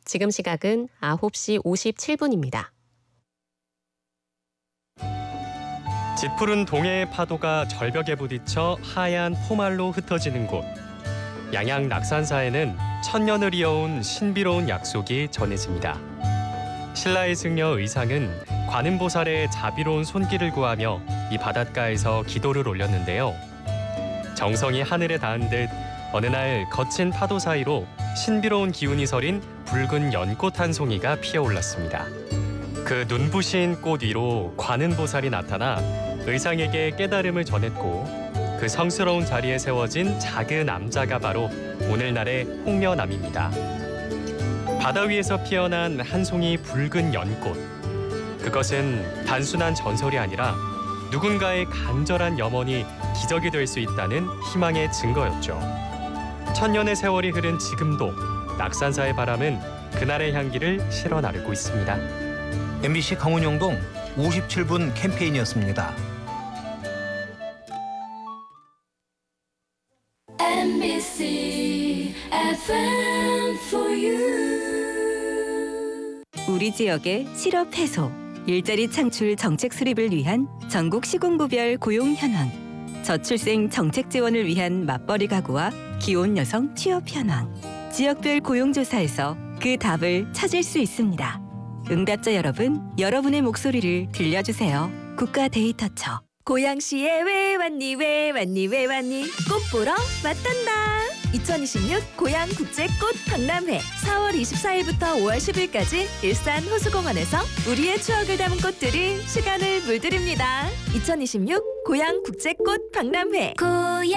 지금 시각은 9시 57분입니다. 짙푸른 동해의 파도가 절벽에 부딪혀 하얀 포말로 흩어지는 곳. 양양 낙산사에는 천년을 이어온 신비로운 약속이 전해집니다. 신라의 승려 의상은 관음보살의 자비로운 손길을 구하며 이 바닷가에서 기도를 올렸는데요. 정성이 하늘에 닿은 듯 어느 날 거친 파도 사이로 신비로운 기운이 서린 붉은 연꽃 한 송이가 피어올랐습니다. 그 눈부신 꽃 위로 관음보살이 나타나 의상에게 깨달음을 전했고 그 성스러운 자리에 세워진 작은 암자가 바로 오늘날의 홍련암입니다. 바다 위에서 피어난 한 송이 붉은 연꽃. 그것은 단순한 전설이 아니라 누군가의 간절한 염원이 기적이 될 수 있다는 희망의 증거였죠. 천년의 세월이 흐른 지금도 낙산사의 바람은 그날의 향기를 실어 나르고 있습니다. MBC 강원영동 57분 캠페인이었습니다. MBC FM for you. 우리 지역의 실업 해소, 일자리 창출 정책 수립을 위한 전국 시군구별 고용 현황, 저출생 정책 지원을 위한 맞벌이 가구와 기혼 여성 취업 현황, 지역별 고용조사에서 그 답을 찾을 수 있습니다. 응답자 여러분, 여러분의 목소리를 들려주세요. 국가데이터처. 고양시에 왜 왔니 왜 왔니 왜 왔니 꽃 보러 왔단다. 2026 고양국제꽃 박람회 4월 24일부터 5월 10일까지 일산 호수공원에서 우리의 추억을 담은 꽃들이 시간을 물들입니다. 2026 고양국제꽃 박람회.